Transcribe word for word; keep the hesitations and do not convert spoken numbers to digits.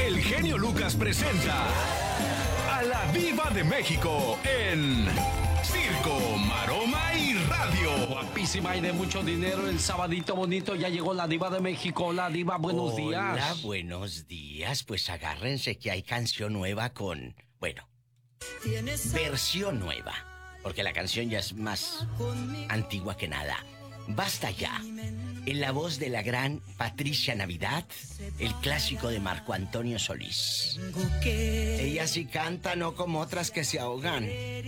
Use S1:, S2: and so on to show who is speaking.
S1: el genio Lucas presenta a la Diva de México en Circo, Maroma y Radio.
S2: Guapísima y de mucho dinero, el sabadito bonito, ya llegó la Diva de México. La Diva, buenos
S3: Hola,
S2: días.
S3: Hola, buenos días. Pues agárrense que hay canción nueva con... Bueno, versión nueva. Porque la canción ya es más antigua que nada. Basta ya. En la voz de la gran Patricia Navidad, el clásico de Marco Antonio Solís. Ella sí canta, no como otras que se ahogan.